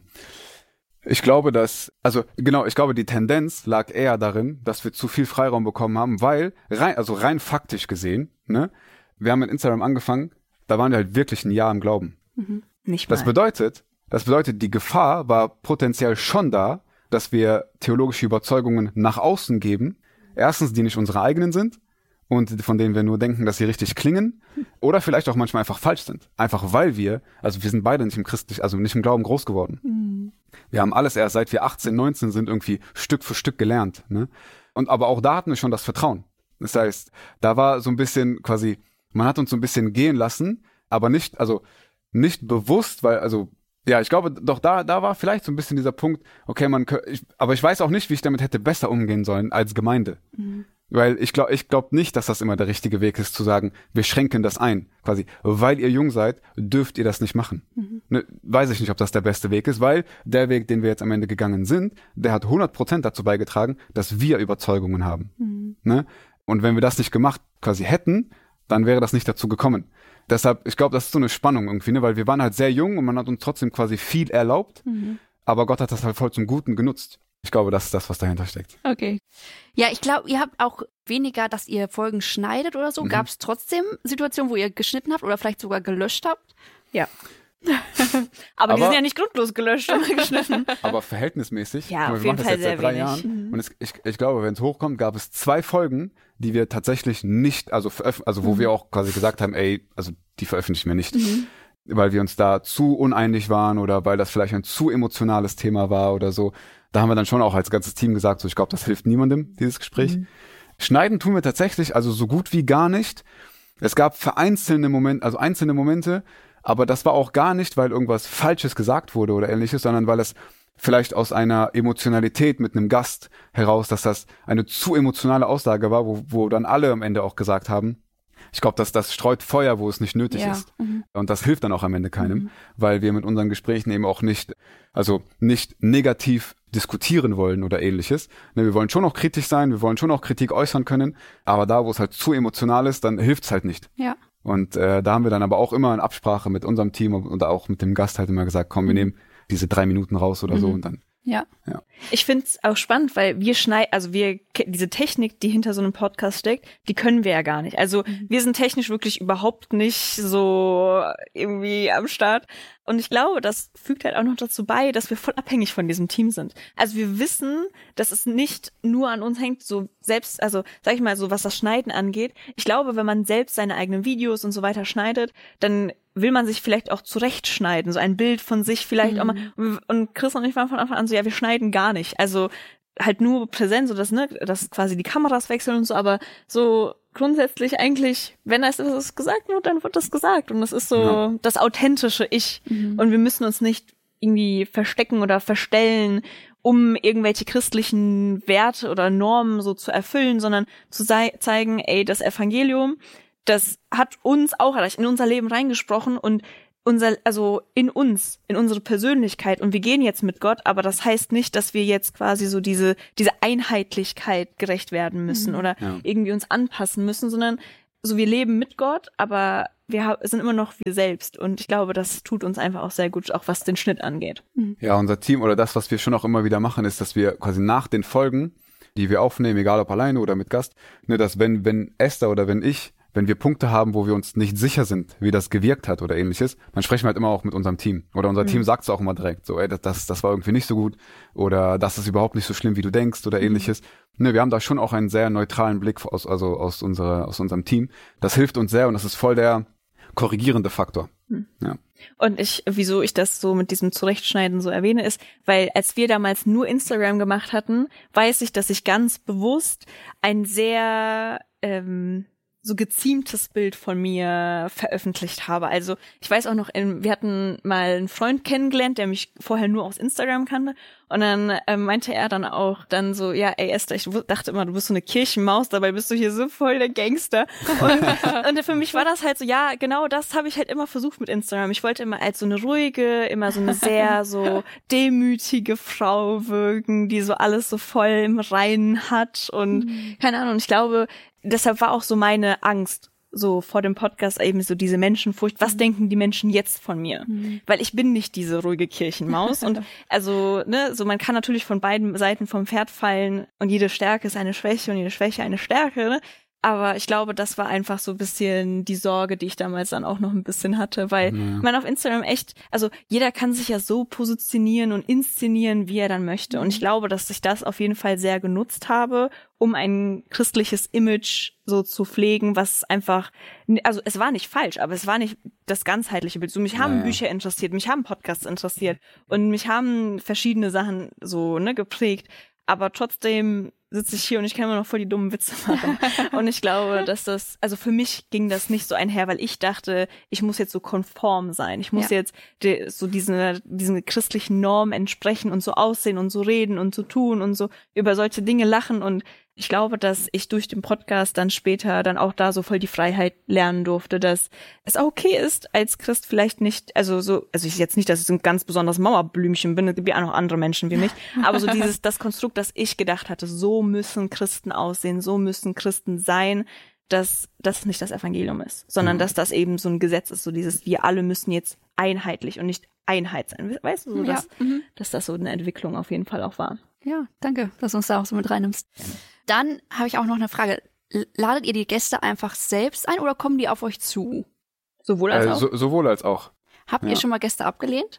Ich glaube, dass, also genau, ich glaube, die Tendenz lag eher darin, dass wir zu viel Freiraum bekommen haben, weil, rein, also rein faktisch gesehen, ne, wir haben mit Instagram angefangen, da waren wir halt wirklich ein Jahr im Glauben. Mhm. Nicht mal. Das bedeutet, das bedeutet, die Gefahr war potenziell schon da, dass wir theologische Überzeugungen nach außen geben, erstens, die nicht unsere eigenen sind, und von denen wir nur denken, dass sie richtig klingen oder vielleicht auch manchmal einfach falsch sind. Einfach weil wir, also wir sind beide nicht im christlich, also nicht im Glauben groß geworden. Mhm. Wir haben alles erst seit wir achtzehn, neunzehn sind irgendwie Stück für Stück gelernt, ne? Und aber auch da hatten wir schon das Vertrauen. Das heißt, da war so ein bisschen quasi, man hat uns so ein bisschen gehen lassen, aber nicht, also nicht bewusst, weil, also ja, ich glaube, doch da, da war vielleicht so ein bisschen dieser Punkt, okay, man, ich, aber ich weiß auch nicht, wie ich damit hätte besser umgehen sollen als Gemeinde. Mhm. Weil ich glaube ich glaube nicht, dass das immer der richtige Weg ist, zu sagen, wir schränken das ein. Quasi, weil ihr jung seid, dürft ihr das nicht machen. Mhm. Ne, weiß ich nicht, ob das der beste Weg ist, weil der Weg, den wir jetzt am Ende gegangen sind, der hat hundert Prozent dazu beigetragen, dass wir Überzeugungen haben. Mhm. Ne? Und wenn wir das nicht gemacht quasi hätten, dann wäre das nicht dazu gekommen. Deshalb, ich glaube, das ist so eine Spannung irgendwie, ne? Weil wir waren halt sehr jung und man hat uns trotzdem quasi viel erlaubt, mhm. aber Gott hat das halt voll zum Guten genutzt. Ich glaube, das ist das, was dahinter steckt. Okay. Ja, ich glaube, ihr habt auch weniger, dass ihr Folgen schneidet oder so. Mhm. Gab es trotzdem Situationen, wo ihr geschnitten habt oder vielleicht sogar gelöscht habt? Ja. aber, aber die sind ja nicht grundlos gelöscht oder geschnitten. Aber verhältnismäßig. Ja, auf wir jeden machen Fall das jetzt sehr seit drei wenig. Jahren. Mhm. Und es, ich, ich glaube, wenn es hochkommt, gab es zwei Folgen, die wir tatsächlich nicht, also, veröf- also wo mhm. wir auch quasi gesagt haben, ey, also die veröffentlichen wir nicht. Mhm. Weil wir uns da zu uneinig waren oder weil das vielleicht ein zu emotionales Thema war oder so. Da haben wir dann schon auch als ganzes Team gesagt, so ich glaube, das hilft niemandem, dieses Gespräch. Mhm. Schneiden tun wir tatsächlich, also so gut wie gar nicht. Es gab vereinzelte Momente, also einzelne Momente, aber das war auch gar nicht, weil irgendwas Falsches gesagt wurde oder ähnliches, sondern weil es vielleicht aus einer Emotionalität mit einem Gast heraus, dass das eine zu emotionale Aussage war, wo, wo dann alle am Ende auch gesagt haben, ich glaube, dass das streut Feuer, wo es nicht nötig ja. ist. Mhm. Und das hilft dann auch am Ende keinem, mhm. weil wir mit unseren Gesprächen eben auch nicht, also nicht negativ diskutieren wollen oder ähnliches. Ne, wir wollen schon auch kritisch sein, wir wollen schon auch Kritik äußern können, aber da, wo es halt zu emotional ist, dann hilft es halt nicht. Ja. Und äh, da haben wir dann aber auch immer in Absprache mit unserem Team und auch mit dem Gast halt immer gesagt, komm, wir nehmen diese drei Minuten raus oder mhm. so und dann. Ja. ja. Ich find's auch spannend, weil wir schneiden, also wir, diese Technik, die hinter so einem Podcast steckt, die können wir ja gar nicht. Also mhm. wir sind technisch wirklich überhaupt nicht so irgendwie am Start. Und ich glaube, das fügt halt auch noch dazu bei, dass wir voll abhängig von diesem Team sind. Also wir wissen, dass es nicht nur an uns hängt, so selbst, also sag ich mal so, was das Schneiden angeht. Ich glaube, wenn man selbst seine eigenen Videos und so weiter schneidet, dann will man sich vielleicht auch zurechtschneiden, so ein Bild von sich vielleicht mhm. auch mal. Und Chris und ich waren von Anfang an so, ja, wir schneiden gar nicht. Also halt nur Präsenz, so dass, ne, dass quasi die Kameras wechseln und so, aber so grundsätzlich eigentlich, wenn das gesagt wird, dann wird das gesagt. Und das ist so ja. das authentische Ich. Mhm. Und wir müssen uns nicht irgendwie verstecken oder verstellen, um irgendwelche christlichen Werte oder Normen so zu erfüllen, sondern zu sei- zeigen, ey, das Evangelium, das hat uns auch in unser Leben reingesprochen und unser, also in uns, in unsere Persönlichkeit und wir gehen jetzt mit Gott, aber das heißt nicht, dass wir jetzt quasi so diese, diese Einheitlichkeit gerecht werden müssen mhm. oder ja. irgendwie uns anpassen müssen, sondern so wir leben mit Gott, aber wir sind immer noch wir selbst und ich glaube, das tut uns einfach auch sehr gut, auch was den Schnitt angeht. Mhm. Ja, unser Team oder das, was wir schon auch immer wieder machen, ist, dass wir quasi nach den Folgen, die wir aufnehmen, egal ob alleine oder mit Gast, ne, dass wenn, wenn Esther oder wenn ich wenn wir Punkte haben, wo wir uns nicht sicher sind, wie das gewirkt hat oder ähnliches, dann sprechen wir halt immer auch mit unserem Team. Oder unser mhm. Team sagt es auch immer direkt, so, ey, das, das, das war irgendwie nicht so gut oder das ist überhaupt nicht so schlimm, wie du denkst oder ähnliches. Mhm. Ne, wir haben da schon auch einen sehr neutralen Blick aus, also aus, unserer, aus unserem Team. Das hilft uns sehr und das ist voll der korrigierende Faktor. Mhm. Ja. Und ich, wieso ich das so mit diesem Zurechtschneiden so erwähne, ist, weil als wir damals nur Instagram gemacht hatten, weiß ich, dass ich ganz bewusst ein sehr ähm, so geziemtes Bild von mir veröffentlicht habe. Also ich weiß auch noch, wir hatten mal einen Freund kennengelernt, der mich vorher nur aus Instagram kannte. Und dann äh, meinte er dann auch dann so, ja, ey Esther, ich dachte immer, du bist so eine Kirchenmaus, dabei bist du hier so voll der Gangster. Und, und für mich war das halt so, ja, genau das habe ich halt immer versucht mit Instagram. Ich wollte immer als so eine ruhige, immer so eine sehr so demütige Frau wirken, die so alles so voll im Reinen hat und mhm. keine Ahnung. Und ich glaube, deshalb war auch so meine Angst so vor dem Podcast eben so diese Menschenfurcht. Was mhm. denken die Menschen jetzt von mir? Mhm. Weil ich bin nicht diese ruhige Kirchenmaus. Und also, ne, so man kann natürlich von beiden Seiten vom Pferd fallen und jede Stärke ist eine Schwäche und jede Schwäche eine Stärke, ne? Aber ich glaube, das war einfach so ein bisschen die Sorge, die ich damals dann auch noch ein bisschen hatte, weil ja. man auf Instagram echt, also jeder kann sich ja so positionieren und inszenieren, wie er dann möchte. Und ich glaube, dass ich das auf jeden Fall sehr genutzt habe, um ein christliches Image so zu pflegen, was einfach, also es war nicht falsch, aber es war nicht das ganzheitliche Bild. So, mich haben ja, ja. Bücher interessiert, mich haben Podcasts interessiert und mich haben verschiedene Sachen so, ne, geprägt. Aber trotzdem sitze ich hier und ich kann immer noch voll die dummen Witze machen. Und ich glaube, dass das, also für mich ging das nicht so einher, weil ich dachte, ich muss jetzt so konform sein. Ich muss ja. jetzt die, so diesen, diesen christlichen Normen entsprechen und so aussehen und so reden und so tun und so über solche Dinge lachen. Und ich glaube, dass ich durch den Podcast dann später dann auch da so voll die Freiheit lernen durfte, dass es auch okay ist, als Christ vielleicht nicht, also so, also ich jetzt nicht, dass ich so ein ganz besonderes Mauerblümchen bin, es gibt ja auch noch andere Menschen wie mich, aber so dieses, das Konstrukt, das ich gedacht hatte, so müssen Christen aussehen, so müssen Christen sein, dass das nicht das Evangelium ist, sondern mhm. dass das eben so ein Gesetz ist, so dieses, wir alle müssen jetzt einheitlich und nicht Einheit sein. Weißt du, so, dass, ja. mhm. dass das so eine Entwicklung auf jeden Fall auch war. Ja, danke, dass du uns da auch so mit reinnimmst. Dann habe ich auch noch eine Frage. Ladet ihr die Gäste einfach selbst ein oder kommen die auf euch zu? Sowohl als äh, auch? So, sowohl als auch. Habt ja. ihr schon mal Gäste abgelehnt?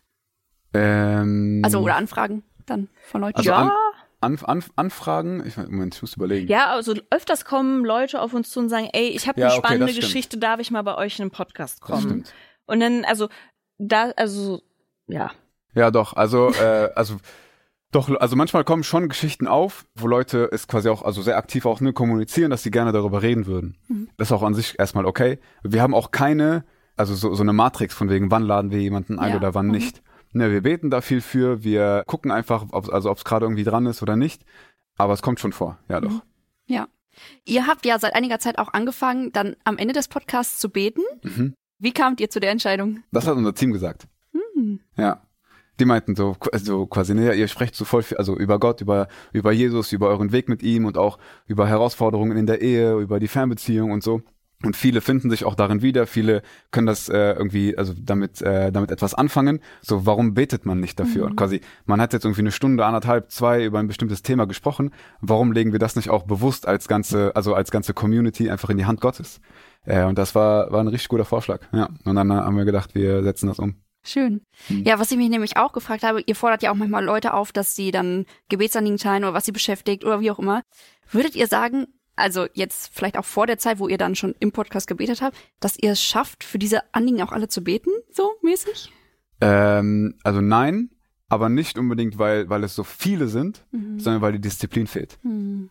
Ähm, also oder Anfragen dann von Leuten? Also ja. An, an, an, Anfragen? Ich, Moment, ich muss überlegen. Ja, also öfters kommen Leute auf uns zu und sagen, ey, ich habe ja, eine okay, spannende Geschichte, darf ich mal bei euch in einen Podcast kommen? Das stimmt. Und dann, also, da, also, ja. Ja, doch, also, äh, also, Doch, also manchmal kommen schon Geschichten auf, wo Leute es quasi auch, also sehr aktiv auch ne, kommunizieren, dass sie gerne darüber reden würden. Mhm. Das ist auch an sich erstmal okay. Wir haben auch keine, also so, so eine Matrix von wegen, wann laden wir jemanden ein ja. oder wann mhm. nicht. Ne, wir beten da viel für, wir gucken einfach, ob, also ob es gerade irgendwie dran ist oder nicht. Aber es kommt schon vor, ja doch. Mhm. Ja. Ihr habt ja seit einiger Zeit auch angefangen, dann am Ende des Podcasts zu beten. Mhm. Wie kamt ihr zu der Entscheidung? Das hat unser Team gesagt. Mhm. Ja. Die meinten so, so quasi, ne, ihr sprecht so voll viel, also über Gott, über, über Jesus, über euren Weg mit ihm und auch über Herausforderungen in der Ehe, über die Fernbeziehung und so. Und viele finden sich auch darin wieder, viele können das äh, irgendwie, also damit äh, damit etwas anfangen. So, warum betet man nicht dafür? Mhm. Und quasi, man hat jetzt irgendwie eine Stunde, anderthalb, zwei über ein bestimmtes Thema gesprochen. Warum legen wir das nicht auch bewusst als ganze, also als ganze Community einfach in die Hand Gottes? Äh, und das war war ein richtig guter Vorschlag. Ja. Und dann haben wir gedacht, wir setzen das um. Schön. Ja, was ich mich nämlich auch gefragt habe, ihr fordert ja auch manchmal Leute auf, dass sie dann Gebetsanliegen teilen oder was sie beschäftigt oder wie auch immer. Würdet ihr sagen, also jetzt vielleicht auch vor der Zeit, wo ihr dann schon im Podcast gebetet habt, dass ihr es schafft, für diese Anliegen auch alle zu beten, so mäßig? Ähm, also nein, aber nicht unbedingt, weil weil es so viele sind, mhm. sondern weil die Disziplin fehlt. Mhm.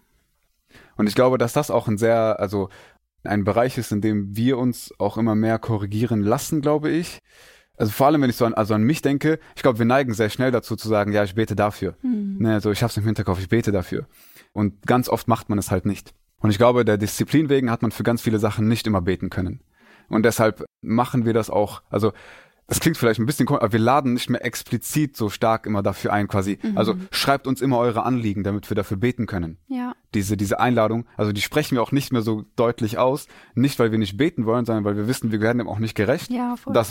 Und ich glaube, dass das auch ein sehr, also ein Bereich ist, in dem wir uns auch immer mehr korrigieren lassen, glaube ich. Also vor allem, wenn ich so an, also an mich denke, ich glaube, wir neigen sehr schnell dazu zu sagen, ja, ich bete dafür. Mhm. Ne, also ich hab's im Hinterkopf, ich bete dafür. Und ganz oft macht man es halt nicht. Und ich glaube, der Disziplin wegen hat man für ganz viele Sachen nicht immer beten können. Und deshalb machen wir das auch, also das klingt vielleicht ein bisschen komisch, aber wir laden nicht mehr explizit so stark immer dafür ein, quasi. Mhm. Also schreibt uns immer eure Anliegen, damit wir dafür beten können. Ja. Diese, diese Einladung, also die sprechen wir auch nicht mehr so deutlich aus. Nicht, weil wir nicht beten wollen, sondern weil wir wissen, wir werden dem auch nicht gerecht. Ja, voll. Das